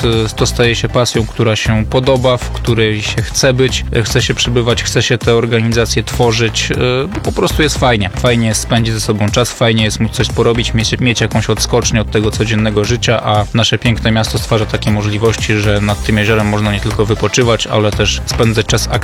to staje się pasją, która się podoba, w której się chce być, chce się przebywać, chce się te organizacje tworzyć, bo po prostu jest fajnie. Fajnie jest spędzić ze sobą czas, fajnie jest móc coś porobić, mieć jakąś odskocznię od tego codziennego życia, a nasze piękne miasto stwarza takie możliwości, że nad tym jeziorem można nie tylko wypoczywać, ale też spędzać czas aktywnie